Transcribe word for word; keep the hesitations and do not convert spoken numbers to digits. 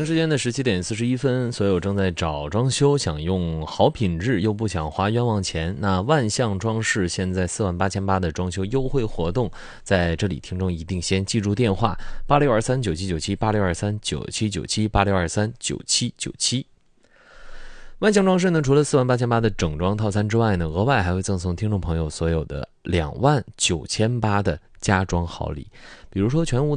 京时间的十七点四十一分，所有正在找装修想用好品质又不想花冤枉钱，那万象装饰现在四万八千八的装修优惠活动，在这里听众一定先记住电话八六二三九七九七八六二三九七九七八六二三九七九七。万象装饰呢，除了四万八千八的整装套餐之外呢，额外还会赠送听众朋友所有的两万九千八的家装好礼，比如说全屋